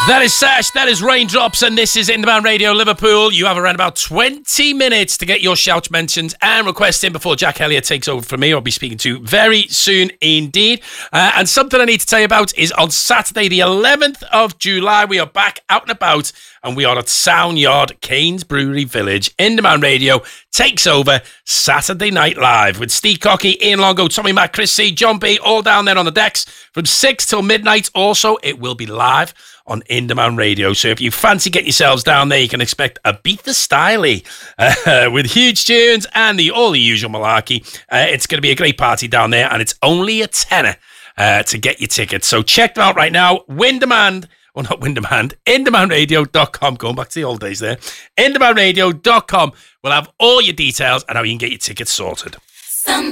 That is Sash, that is Raindrops, and this is In Demand Radio Liverpool. You have around about 20 minutes to get your shout mentions and requests in before Jack Elliott takes over from me. I'll be speaking to very soon indeed. And something I need to tell you about is on Saturday, the 11th of July, we are back out and about, and we are at Sound Yard, Keynes Brewery Village. In Demand Radio takes over Saturday Night Live with Steve Cocky, Ian Longo, Tommy Mac, Chris C, John B, all down there on the decks from 6 till midnight. Also, it will be live on In Demand Radio. So if you fancy getting yourselves down there, you can expect a Beat the Styley with huge tunes and all the usual malarkey. It's going to be a great party down there, and it's only a tenner to get your tickets. So check them out right now. InDemandRadio.com. Going back to the old days there. InDemandRadio.com will have all your details and how you can get your tickets sorted.